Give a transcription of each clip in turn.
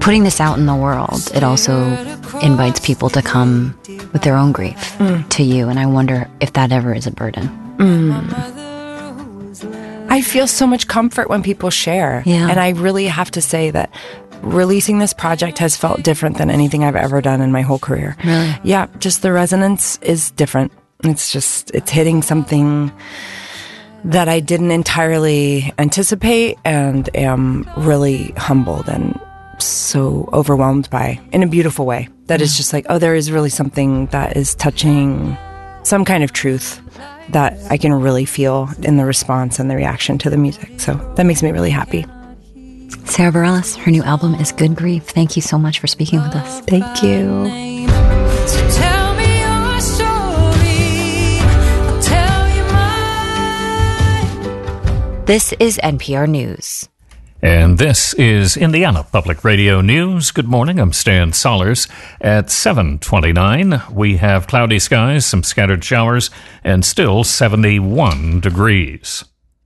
putting this out in the world, it also invites people to come with their own grief to you. And I wonder if that ever is a burden. I feel so much comfort when people share. Yeah. And I really have to say that releasing this project has felt different than anything I've ever done in my whole career. Really? Yeah, just the resonance is different. It's hitting something that I didn't entirely anticipate and am really humbled and so overwhelmed by in a beautiful way. That is just like, oh, there is really something that is touching some kind of truth that I can really feel in the response and the reaction to the music. So that makes me really happy. Sarah Bareilles, her new album is Good Grief. Thank you so much for speaking with us. Thank you. This is NPR News. And this is Indiana Public Radio News. Good morning, I'm Stan Sollers. At 7:29, we have cloudy skies, some scattered showers, and still 71 degrees.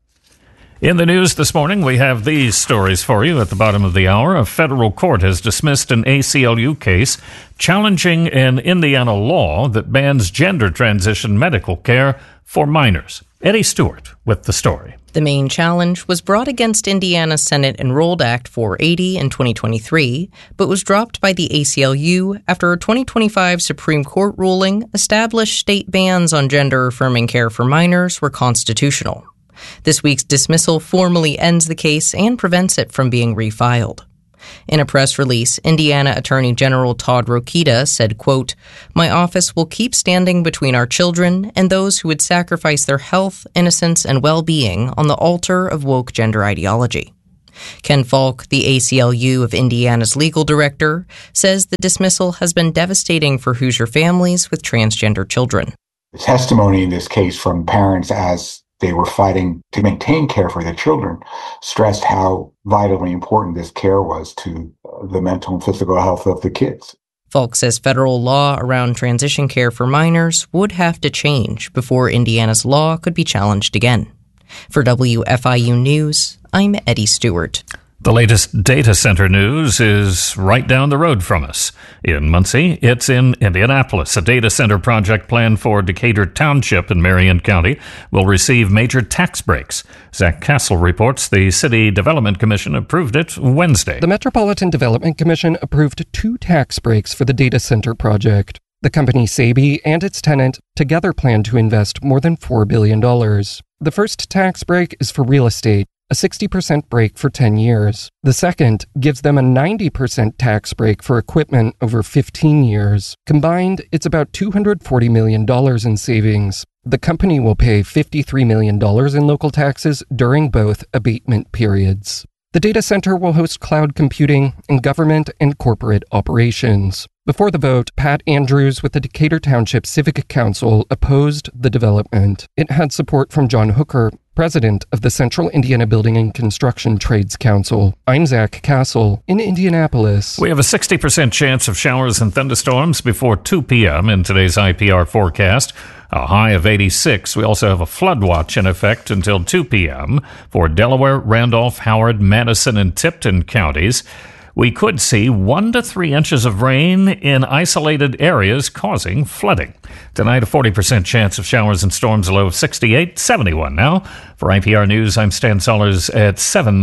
In the news this morning, we have these stories for you at the bottom of the hour. A federal court has dismissed an ACLU case challenging an Indiana law that bans gender transition medical care for minors. Eddie Stewart with the story. The main challenge was brought against Indiana's Senate Enrolled Act 480 in 2023, but was dropped by the ACLU after a 2025 Supreme Court ruling established state bans on gender-affirming care for minors were constitutional. This week's dismissal formally ends the case and prevents it from being refiled. In a press release, Indiana Attorney General Todd Rokita said, quote, "My office will keep standing between our children and those who would sacrifice their health, innocence, and well-being on the altar of woke gender ideology." Ken Falk, the ACLU of Indiana's legal director, says the dismissal has been devastating for Hoosier families with transgender children. The testimony in this case from parents as they were fighting to maintain care for their children stressed how vitally important this care was to the mental and physical health of the kids. Falk says federal law around transition care for minors would have to change before Indiana's law could be challenged again. For WFIU News, I'm Eddie Stewart. The latest data center news is right down the road from us. In Muncie, it's in Indianapolis. A data center project planned for Decatur Township in Marion County will receive major tax breaks. Zach Castle reports the City Development Commission approved it Wednesday. The Metropolitan Development Commission approved 2 tax breaks for the data center project. The company Saby and its tenant together plan to invest more than $4 billion. The first tax break is for real estate, a 60% break for 10 years. The second gives them a 90% tax break for equipment over 15 years. Combined, it's about $240 million in savings. The company will pay $53 million in local taxes during both abatement periods. The data center will host cloud computing and government and corporate operations. Before the vote, Pat Andrews with the Decatur Township Civic Council opposed the development. It had support from John Hooker, president of the Central Indiana Building and Construction Trades Council. I'm Zach Castle in Indianapolis. We have a 60% chance of showers and thunderstorms before 2 p.m. in today's IPR forecast. A high of 86. We also have a flood watch in effect until 2 p.m. for Delaware, Randolph, Howard, Madison, and Tipton counties. We could see 1 to 3 inches of rain in isolated areas causing flooding. Tonight, a 40% chance of showers and storms, a low of 68, 71 now. For IPR News, I'm Stan Sollers at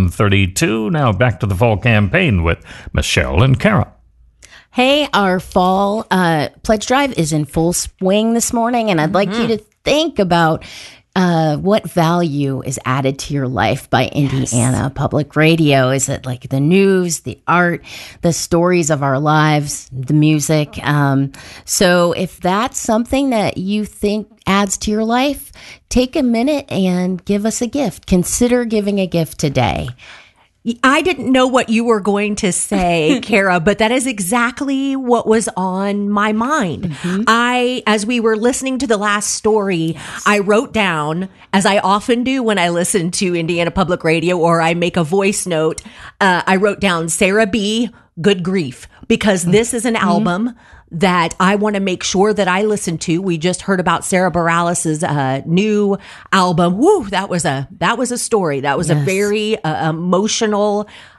7:32. Now back to the fall campaign with Michelle and Kara. Hey, our fall pledge drive is in full swing this morning, and I'd like you to think about what value is added to your life by Indiana Public Radio. Is it like the news, the art, the stories of our lives, the music? So if that's something that you think adds to your life, take a minute and give us a gift. Consider giving a gift today. I didn't know what you were going to say, Kara, but that is exactly what was on my mind. As we were listening to the last story, I wrote down, as I often do when I listen to Indiana Public Radio or I make a voice note, I wrote down Sarah B., Good Grief, because this is an album that I want to make sure that I listen to. We just heard about Sarah Bareilles' new album. Woo, that was a story. That was a very emotional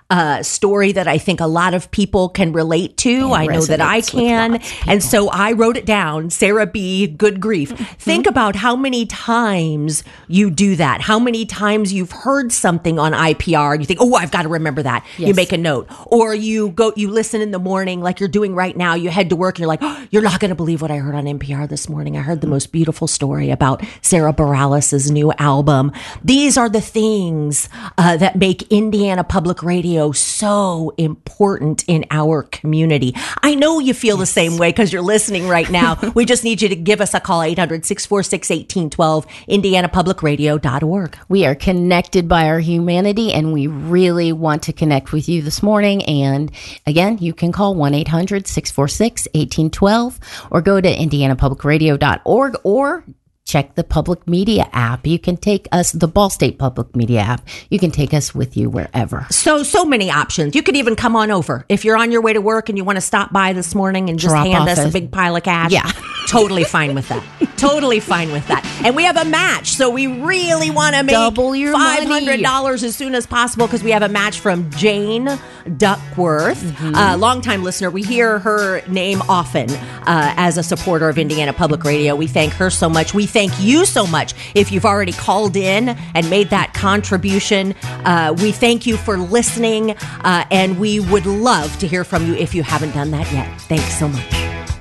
story that I think a lot of people can relate to. I know that I can. And so I wrote it down. Sarah B., good grief. Think about how many times you do that, how many times you've heard something on IPR and you think, oh, I've got to remember that. Yes. You make a note. Or you listen in the morning like you're doing right now. You head to work and you're like, oh, you're not going to believe what I heard on NPR this morning. I heard the most beautiful story about Sarah Bareilles' new album. These are the things that make Indiana Public Radio so important in our community. I know you feel the same way because you're listening right now. We just need you to give us a call, 800-646-1812, indianapublicradio.org. We are connected by our humanity, and we really want to connect with you this morning. And again, you can call 1-800-646-1812 or go to indianapublicradio.org or check the public media app. You can take us, the Ball State Public Media app. You can take us with you wherever. So many options. You could even come on over. If you're on your way to work and you want to stop by this morning and just hand us a big pile of cash. Yeah. Totally fine with that. Totally fine with that. And we have a match. So we really want to make double your $500 as soon as possible because we have a match from Jane Duckworth, longtime listener. We hear her name often as a supporter of Indiana Public Radio. We thank her so much. We thank you so much if you've already called in and made that contribution. We thank you for listening, and we would love to hear from you if you haven't done that yet. Thanks so much.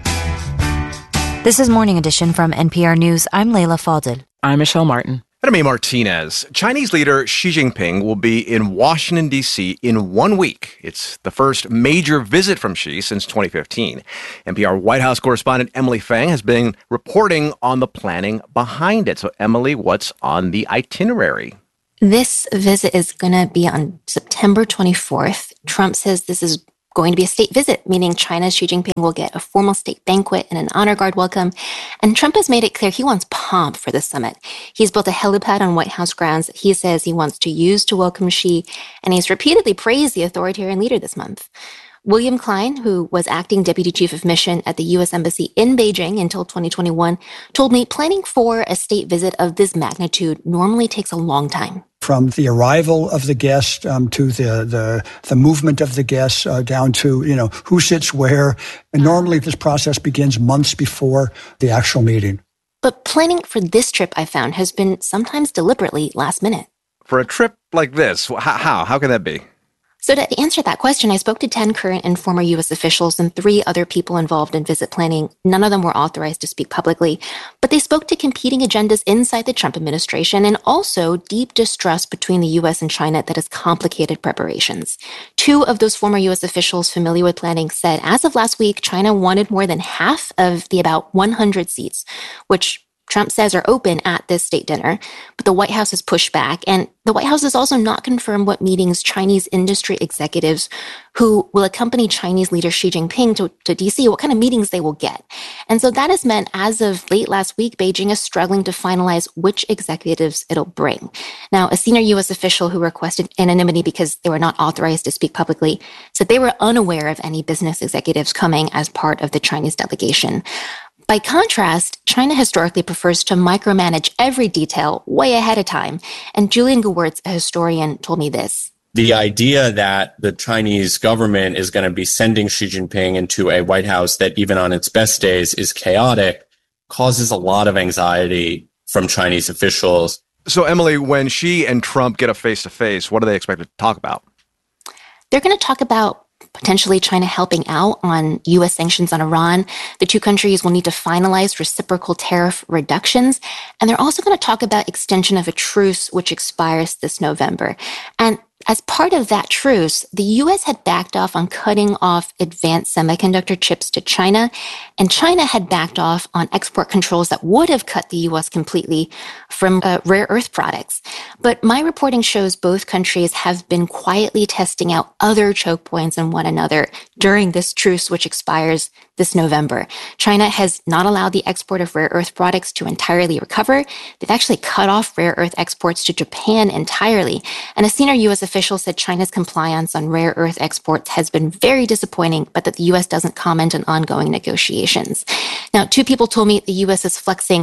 This is Morning Edition from NPR News. I'm Layla Fadel. I'm Michelle Martin. And I'm A. Martinez. Chinese leader Xi Jinping will be in Washington, D.C. in 1 week. It's the first major visit from Xi since 2015. NPR White House correspondent Emily Fang has been reporting on the planning behind it. So, Emily, what's on the itinerary? This visit is going to be on September 24th. Trump says this is going to be a state visit, meaning China's Xi Jinping will get a formal state banquet and an honor guard welcome. And Trump has made it clear he wants pomp for the summit. He's built a helipad on White House grounds that he says he wants to use to welcome Xi, and he's repeatedly praised the authoritarian leader this month. William Klein, who was acting deputy chief of mission at the U.S. Embassy in Beijing until 2021, told me planning for a state visit of this magnitude normally takes a long time. From the arrival of the guest to the movement of the guests down to, who sits where. And normally this process begins months before the actual meeting. But planning for this trip, I found, has been sometimes deliberately last minute. For a trip like this, how can that be? So to answer that question, I spoke to 10 current and former U.S. officials and 3 other people involved in visit planning. None of them were authorized to speak publicly, but they spoke to competing agendas inside the Trump administration and also deep distrust between the U.S. and China that has complicated preparations. 2 of those former U.S. officials familiar with planning said as of last week, China wanted more than half of the about 100 seats, which Trump says are open at this state dinner, but the White House has pushed back. And the White House has also not confirmed what meetings Chinese industry executives who will accompany Chinese leader Xi Jinping to D.C., what kind of meetings they will get. And so that has meant, as of late last week, Beijing is struggling to finalize which executives it'll bring. Now, a senior U.S. official who requested anonymity because they were not authorized to speak publicly said they were unaware of any business executives coming as part of the Chinese delegation. By contrast, China historically prefers to micromanage every detail way ahead of time. And Julian Gewirtz, a historian, told me this. The idea that the Chinese government is going to be sending Xi Jinping into a White House that even on its best days is chaotic causes a lot of anxiety from Chinese officials. So, Emily, when Xi and Trump get a face-to-face, what are they expected to talk about? They're going to talk about potentially China helping out on U.S. sanctions on Iran. The 2 countries will need to finalize reciprocal tariff reductions. And they're also going to talk about extension of a truce, which expires this November. And as part of that truce, the U.S. had backed off on cutting off advanced semiconductor chips to China, and China had backed off on export controls that would have cut the U.S. completely from rare earth products. But my reporting shows both countries have been quietly testing out other choke points on one another during this truce, which expires this November. China has not allowed the export of rare earth products to entirely recover. They've actually cut off rare earth exports to Japan entirely. And a senior U.S. official said China's compliance on rare earth exports has been very disappointing, but that the U.S. doesn't comment on ongoing negotiations. Now, 2 people told me the U.S. is flexing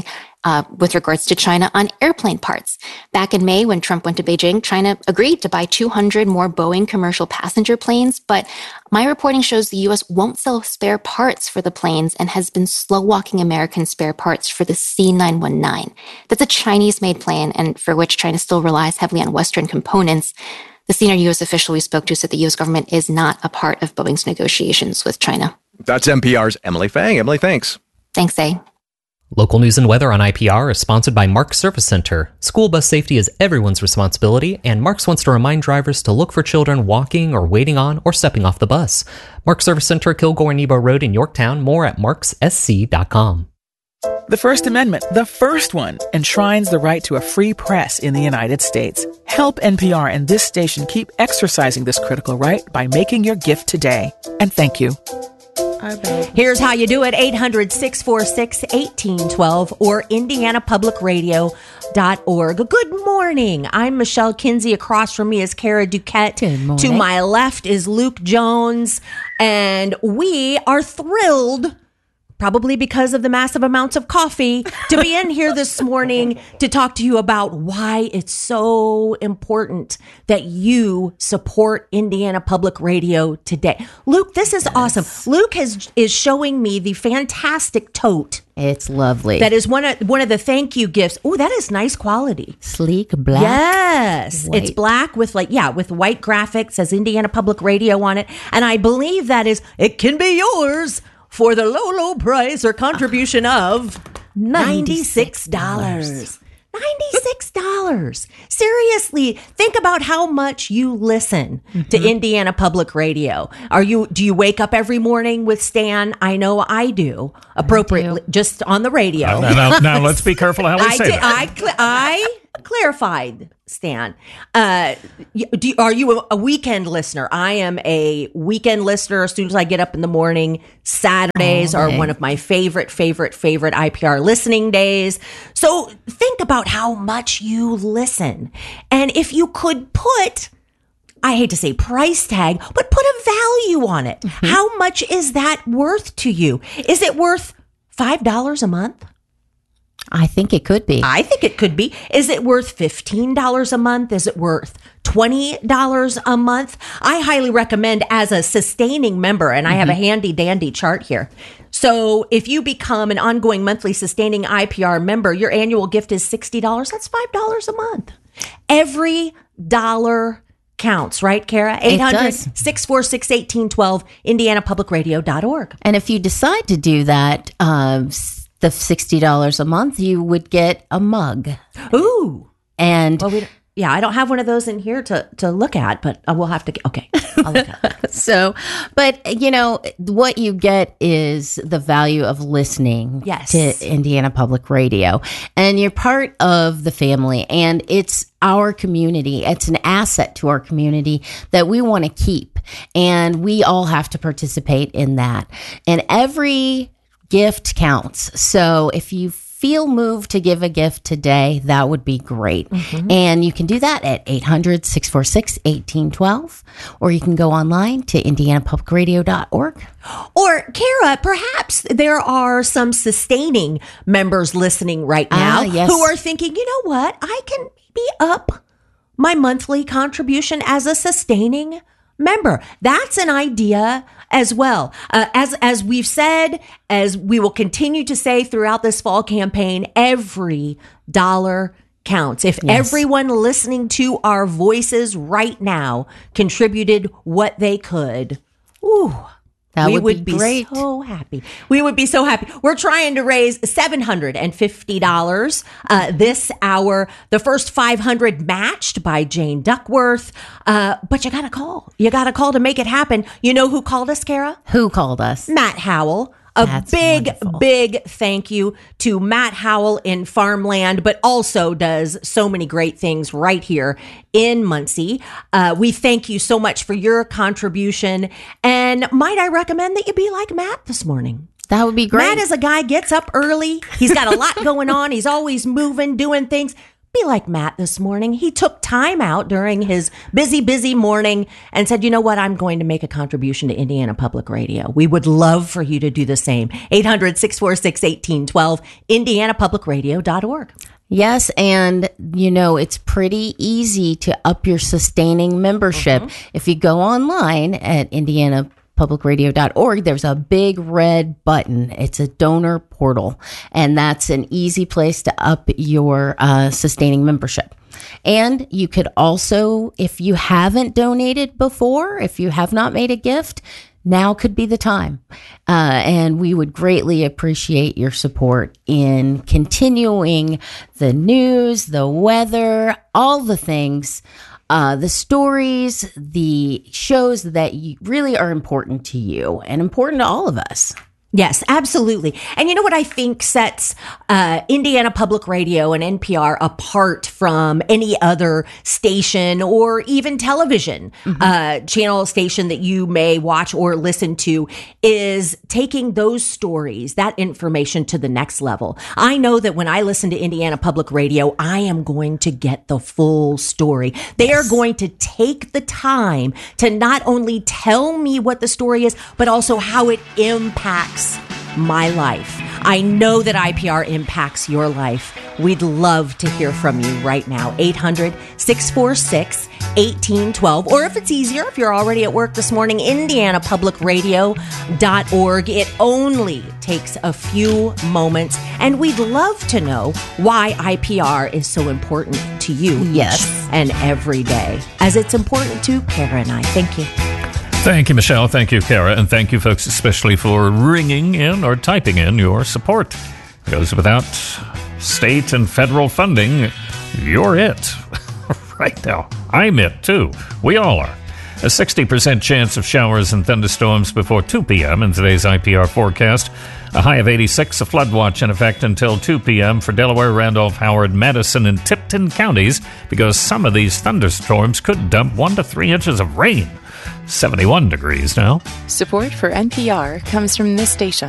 with regards to China on airplane parts. Back in May, when Trump went to Beijing, China agreed to buy 200 more Boeing commercial passenger planes, but my reporting shows the U.S. won't sell spare parts for the planes and has been slow-walking American spare parts for the C919. That's a Chinese-made plane, and for which China still relies heavily on Western components. The senior U.S. official we spoke to said the U.S. government is not a part of Boeing's negotiations with China. That's NPR's Emily Fang. Emily, thanks. Thanks, A. Local news and weather on IPR is sponsored by Mark's Service Center. School bus safety is everyone's responsibility, and Mark's wants to remind drivers to look for children walking or waiting on or stepping off the bus. Mark's Service Center, Kilgore and Nebo Road in Yorktown. More at markssc.com. The First Amendment, the first one, enshrines the right to a free press in the United States. Help NPR and this station keep exercising this critical right by making your gift today. And thank you. Here's how you do it. 800-646-1812 or indianapublicradio.org. Good morning. I'm Michelle Kinsey. Across from me is Kara Duquette. Good morning. To my left is Luke Jones. And we are thrilled, probably because of the massive amounts of coffee, to be in here this morning to talk to you about why it's so important that you support Indiana Public Radio today. Luke, this is awesome. Luke is showing me the fantastic tote. It's lovely. That is one of the thank you gifts. Oh, that is nice quality. Sleek black. Yes. White. It's black with with white graphics, says Indiana Public Radio on it. And I believe it can be yours for the low price or contribution of $96. $96. Seriously, think about how much you listen to Indiana Public Radio. Do you wake up every morning with Stan? I know I do. Appropriately, just on the radio. Now let's be careful how we say that. I clarified, Stan. Are you a weekend listener? I am a weekend listener. As soon as I get up in the morning, Saturdays are one of my favorite IPR listening days. So think about how much you listen. And if you could put, I hate to say price tag, but put a value on it. How much is that worth to you? Is it worth $5 a month? I think it could be. I think it could be. Is it worth $15 a month? Is it worth $20 a month? I highly recommend as a sustaining member, and I have a handy dandy chart here. So if you become an ongoing monthly sustaining IPR member, your annual gift is $60. That's $5 a month. Every dollar counts, right, Kara? 800-646-1812, indianapublicradio.org. And if you decide to do that, the $60 a month, you would get a mug. Ooh. And I don't have one of those in here to look at, but we'll have to okay. I'll look at it. So, but what you get is the value of listening to Indiana Public Radio. And you're part of the family, and it's our community. It's an asset to our community that we want to keep. And we all have to participate in that. And every gift counts. So if you feel moved to give a gift today, that would be great. And you can do that at 800-646-1812, or you can go online to indianapublicradio.org. Or, Kara, perhaps there are some sustaining members listening right now who are thinking, you know what, I can maybe up my monthly contribution as a sustaining member. That's an idea as well. As we've said, as we will continue to say throughout this fall campaign, every dollar counts. If everyone listening to our voices right now contributed what they could, that we would be great. So happy. We would be so happy. We're trying to raise $750 this hour. The first 500 matched by Jane Duckworth. But you got to call. You got to call to make it happen. You know who called us, Kara? Who called us? Matt Howell. That's big thank you to Matt Howell in Farmland, but also does so many great things right here in Muncie. We thank you so much for your contribution. And might I recommend that you be like Matt this morning? That would be great. Matt is a guy, gets up early. He's got a lot going on. He's always moving, doing things. be like Matt this morning. He took time out during his busy morning and said, you know what? I'm going to make a contribution to Indiana Public Radio. We would love for you to do the same. 800-646-1812, indianapublicradio.org. Yes, and it's pretty easy to up your sustaining membership. If you go online at indianapublicradio.org, there's a big red button. It's a donor portal, and that's an easy place to up your sustaining membership. And you could also, if you haven't donated before, if you have not made a gift, now could be the time. And we would greatly appreciate your support in continuing the news, the weather, all the things, the stories, the shows that really are important to you and important to all of us. Yes, absolutely. And you know what I think sets Indiana Public Radio and NPR apart from any other station or even television channel station that you may watch or listen to is taking those stories, that information to the next level. I know that when I listen to Indiana Public Radio, I am going to get the full story. They are going to take the time to not only tell me what the story is, but also how it impacts my life. I know that IPR impacts your life. We'd love to hear from you right now. 800-646-1812. Or if it's easier, if you're already at work this morning, indianapublicradio.org. It only takes a few moments. And we'd love to know why IPR is so important to you each and every day, as it's important to Kara and I. Thank you. Thank you, Michelle. Thank you, Kara. And thank you, folks, especially for ringing in or typing in your support. Because without state and federal funding, you're it. Right now. I'm it, too. We all are. A 60% chance of showers and thunderstorms before 2 p.m. in today's IPR forecast. A high of 86, a flood watch in effect until 2 p.m. for Delaware, Randolph, Howard, Madison, and Tipton counties because some of these thunderstorms could dump 1 to 3 inches of rain. 71 degrees now. Support for NPR comes from this station.